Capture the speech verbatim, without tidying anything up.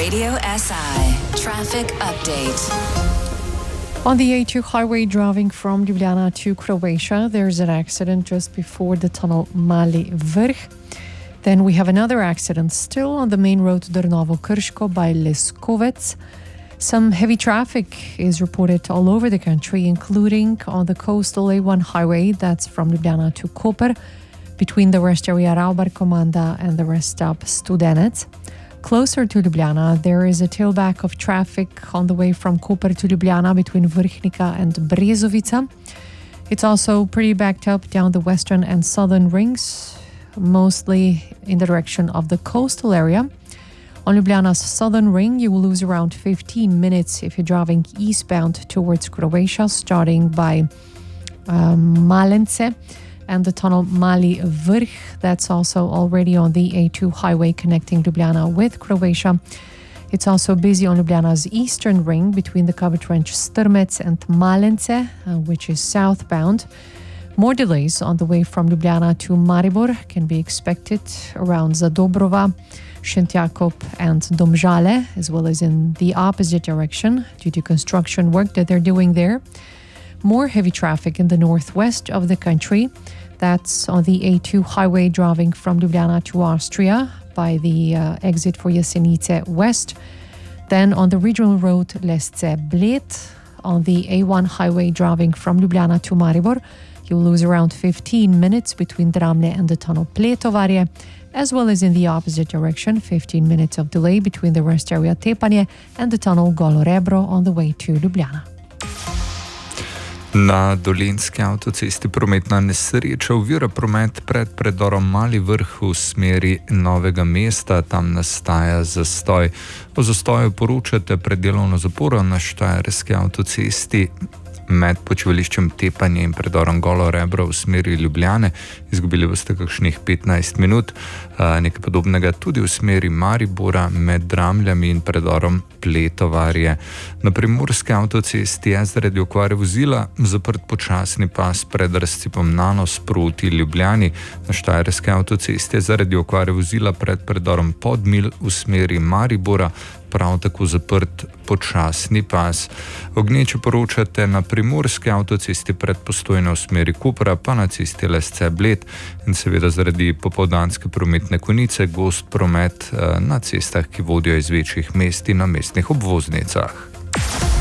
Radio S I traffic update. On the A two highway driving from Ljubljana to Croatia, there's an accident just before the tunnel Mali Vrh. Then we have another accident still on the main road Drnovo-Krško by Leskovec. Some heavy traffic is reported all over the country, including on the coastal A one highway that's from Ljubljana to Koper, between the rest area Raubar Komanda and the rest stop Studenec. Closer to Ljubljana, there is a tailback of traffic on the way from Koper to Ljubljana between Vrhnika and Brezovica. It's also pretty backed up down the western and southern rings, mostly in the direction of the coastal area. On Ljubljana's southern ring, you will lose around fifteen minutes if you're driving eastbound towards Croatia, starting by um, Malence and the tunnel Mali Vrh. That's also already on the A two highway connecting Ljubljana with Croatia. It's also busy on Ljubljana's eastern ring between the covered trench Strmec and Malence, uh, which is southbound. More delays on the way from Ljubljana to Maribor can be expected around Zadobrova, Šentjakov and Domžale, as well as in the opposite direction due to construction work that they're doing there. More heavy traffic in the northwest of the country. That's on the A two highway driving from Ljubljana to Austria by the uh, exit for Jesenice West. Then on the regional road Lesce-Bled, on the A one highway driving from Ljubljana to Maribor, you'll lose around fifteen minutes between Dramlje and the tunnel Pletovarje, as well as in the opposite direction, fifteen minutes of delay between the rest area Tepanje and the tunnel Golo Rebro on the way to Ljubljana. Na Dolenjski avtocesti prometna nesreča ovira promet pred predorom Mali Vrh v smeri Novega mesta, tam nastaja zastoj. O zastoju poročate pred delovno zaporo na Štajerski avtocesti med počivališčem Tepanje in predorom Golo Rebro v smeri Ljubljane. Izgubili boste kakšnih petnajst minut. Nekaj podobnega tudi v smeri Maribora med Dramljami in predorom Pletovarje. Na Primorski avtocesti je zaradi okvare vozila zaprt počasni pas pred razcepom Nanos proti Ljubljani. Na Štajerski avtocesti je zaradi okvare vozila pred predorom Podmil v smeri Maribora prav tako zaprt počasni pas. O gneči poročate na Primorski avtocesti pred Postojno v smeri Kopra, pa na cesti Lesce-Bled in seveda zaradi popoldanske prometne konice gost promet na cestah, ki vodijo iz večjih mest in na mestnih obvoznicah.